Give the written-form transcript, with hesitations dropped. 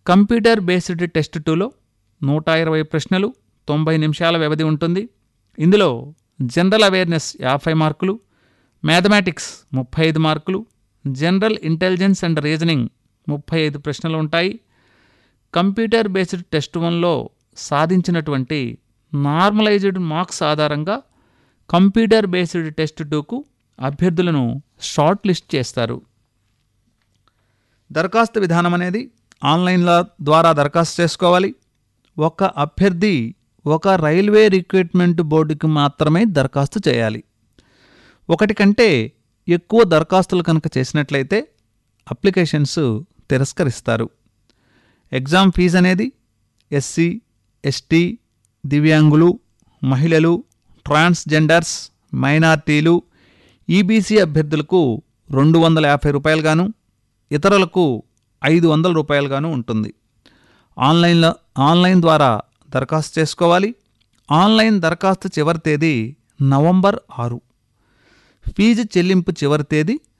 Computer based test 2లో 120 ప్రశ్నలు, 90 నిమిషాల వ్యవధి ఉంటుంది. ఇందులో జనరల్ అవేర్నెస్ 50 మార్కులు, మ్యాథమెటిక్స్ 35 మార్కులు, జనరల్ ఇంటెలిజెన్స్ అండ్ రీజనింగ్ 35 ప్రశ్నలు ఉంటాయి. కంప్యూటర్ బేస్డ్ టెస్ట్ 1లో సాధించినటువంటి నార్మలైజ్డ్ మార్క్స్ ఆధారంగా కంప్యూటర్ బేస్డ్ టెస్ట్ 2కు అభ్యర్థులను షార్ట్ లిస్ట్ చేస్తారు. దరఖాస్తు విధానం అనేది ఆన్లైన్ల ద్వారా దరఖాస్తు చేసుకోవాలి. ఒక అభ్యర్థి ఒక రైల్వే రిక్రూట్మెంట్ బోర్డుకి మాత్రమే దరఖాస్తు చేయాలి. ఒకటి కంటే ఎక్కువ దరఖాస్తులు కనుక చేసినట్లయితే అప్లికేషన్స్ తిరస్కరిస్తారు. ఎగ్జామ్ ఫీజు అనేది ఎస్సీ, ఎస్టీ, దివ్యాంగులు, మహిళలు, ట్రాన్స్జెండర్స్, మైనార్టీలు, ఈబీసీ అభ్యర్థులకు 250 రూపాయలుగాను, ఇతరులకు 500 రూపాయలుగాను ఉంటుంది. ఆన్లైన్ ద్వారా దరఖాస్తు చేసుకోవాలి. ఆన్లైన్ దరఖాస్తు చివరి తేదీ నవంబర్ 6. ఫీజు చెల్లింపు చివరి తేదీ